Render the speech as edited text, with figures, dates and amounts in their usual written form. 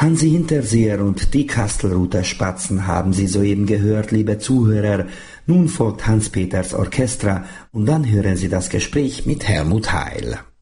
Hansi Hinterseer und die Kastelruther Spatzen haben Sie soeben gehört, liebe Zuhörer. Nun folgt Hans Peters Orchestra und dann hören Sie das Gespräch mit Helmut Heil.